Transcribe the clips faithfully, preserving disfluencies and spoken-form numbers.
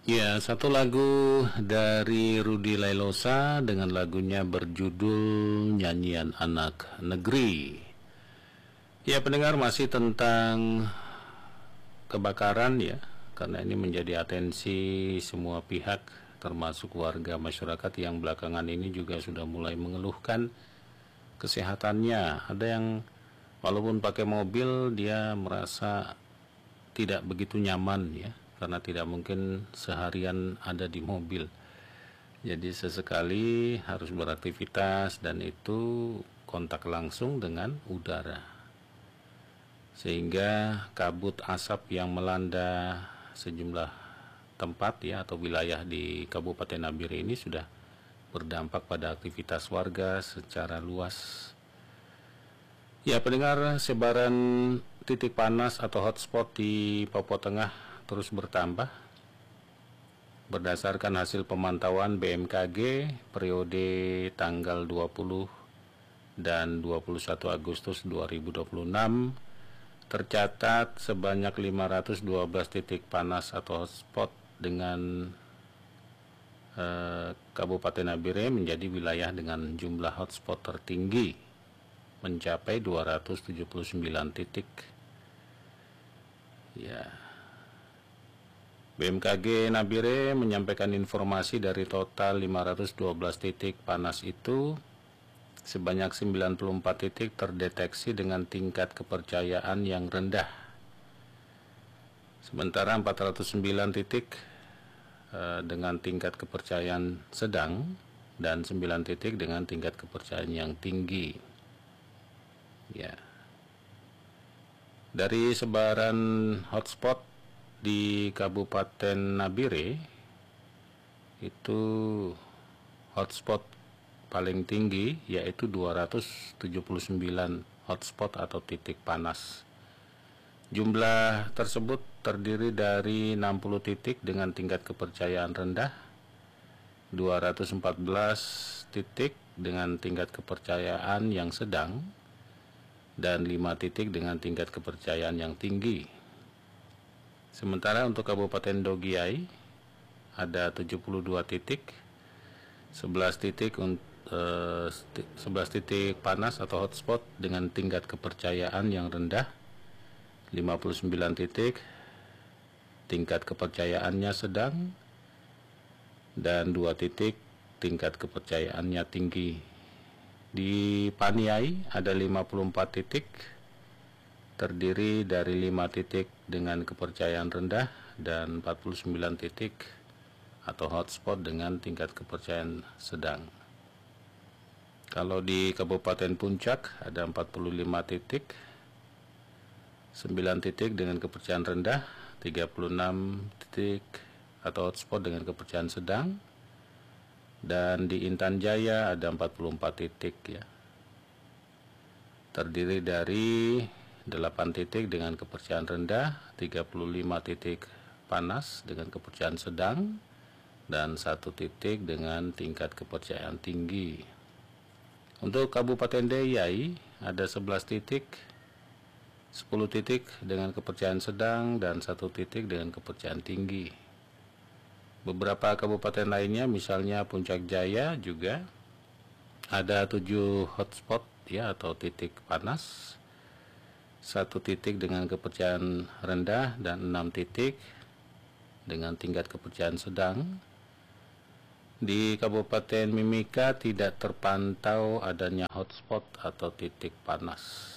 Ya, satu lagu dari Rudy Lailosa dengan lagunya berjudul Nyanyian Anak Negeri. Ya, pendengar, masih tentang kebakaran ya, karena ini menjadi atensi semua pihak, termasuk warga masyarakat yang belakangan ini juga sudah mulai mengeluhkan kesehatannya. Ada yang walaupun pakai mobil dia merasa tidak begitu nyaman ya, karena tidak mungkin seharian ada di mobil. Jadi sesekali harus beraktivitas dan itu kontak langsung dengan udara. Sehingga kabut asap yang melanda sejumlah tempat ya atau wilayah di Kabupaten Nabire ini sudah berdampak pada aktivitas warga secara luas. Ya, pendengar, sebaran titik panas atau hotspot di Papua Tengah terus bertambah. Berdasarkan hasil pemantauan B M K G periode tanggal dua puluh dan dua puluh satu Agustus dua ribu dua puluh enam, tercatat sebanyak lima ratus dua belas titik panas atau hotspot dengan eh, Kabupaten Nabire menjadi wilayah dengan jumlah hotspot tertinggi, mencapai dua ratus tujuh puluh sembilan titik. Ya. B M K G Nabire menyampaikan informasi dari total lima ratus dua belas titik panas itu, sebanyak sembilan puluh empat titik terdeteksi dengan tingkat kepercayaan yang rendah. Sementara empat ratus sembilan titik eh, dengan tingkat kepercayaan sedang dan sembilan titik dengan tingkat kepercayaan yang tinggi. Ya. Dari sebaran hotspot di Kabupaten Nabire itu hotspot paling tinggi yaitu dua ratus tujuh puluh sembilan hotspot atau titik panas. Jumlah tersebut terdiri dari enam puluh titik dengan tingkat kepercayaan rendah, dua ratus empat belas titik dengan tingkat kepercayaan yang sedang, dan lima titik dengan tingkat kepercayaan yang tinggi. Sementara untuk Kabupaten Dogiai ada tujuh puluh dua titik, sebelas titik eh, sebelas titik panas atau hotspot dengan tingkat kepercayaan yang rendah, lima puluh sembilan titik tingkat kepercayaannya sedang, dan dua titik tingkat kepercayaannya tinggi. Di Paniai ada lima puluh empat titik, terdiri dari lima titik dengan kepercayaan rendah dan empat puluh sembilan titik atau hotspot dengan tingkat kepercayaan sedang. Kalau di Kabupaten Puncak ada empat puluh lima titik, sembilan titik dengan kepercayaan rendah, tiga puluh enam titik atau hotspot dengan kepercayaan sedang, dan di Intan Jaya ada empat puluh empat titik ya, terdiri dari delapan titik dengan kepercayaan rendah, tiga puluh lima titik panas dengan kepercayaan sedang, dan satu titik dengan tingkat kepercayaan tinggi. Untuk Kabupaten Deiyai ada sebelas titik, sepuluh titik dengan kepercayaan sedang, dan satu titik dengan kepercayaan tinggi. Beberapa kabupaten lainnya misalnya Puncak Jaya juga ada tujuh hotspot ya atau titik panas, satu titik dengan kepercayaan rendah dan enam titik dengan tingkat kepercayaan sedang. Di Kabupaten Mimika tidak terpantau adanya hotspot atau titik panas.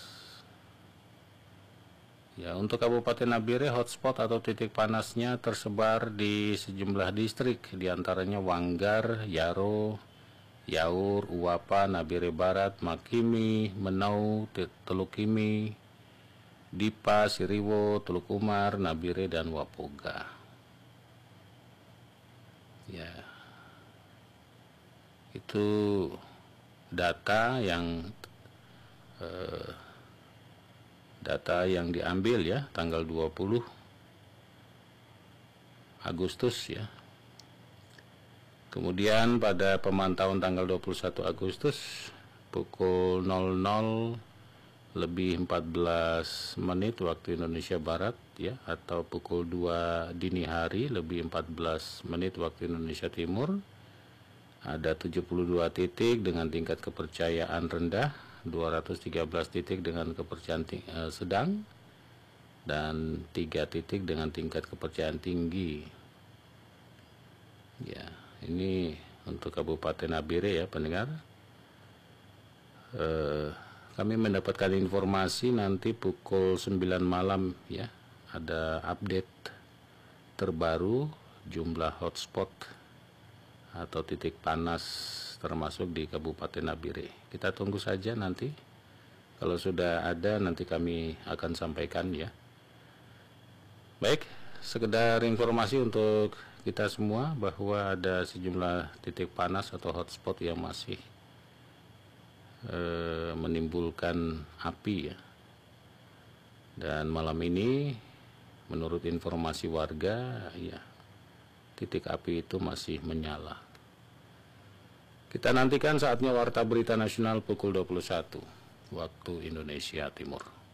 Ya, untuk Kabupaten Nabire hotspot atau titik panasnya tersebar di sejumlah distrik, diantaranya Wanggar, Yaro, Yaur, Uwapa, Nabire Barat, Makimi, Menau, Telukimi, Dipa, Siriwo, Teluk Umar, Nabire, dan Wapoga. Ya, itu data yang eh, data yang diambil ya tanggal dua puluh Agustus ya. Kemudian pada pemantauan tanggal dua puluh satu Agustus pukul nol nol lebih empat belas menit waktu Indonesia Barat ya, atau pukul dua dini hari lebih empat belas menit waktu Indonesia Timur. Ada tujuh puluh dua titik dengan tingkat kepercayaan rendah, dua ratus tiga belas titik dengan kepercayaan ting- eh, sedang, dan tiga titik dengan tingkat kepercayaan tinggi. Ya, ini untuk Kabupaten Nabire ya pendengar. Eh, kami mendapatkan informasi nanti pukul sembilan malam ya, ada update terbaru jumlah hotspot atau titik panas termasuk di Kabupaten Nabire. Kita tunggu saja nanti. Kalau sudah ada nanti kami akan sampaikan ya. Baik, sekedar informasi untuk kita semua bahwa ada sejumlah titik panas atau hotspot yang masih eh, menimbulkan api ya. Dan malam ini menurut informasi warga ya, titik api itu masih menyala. Kita nantikan saatnya Warta Berita Nasional pukul dua puluh satu waktu Indonesia Timur.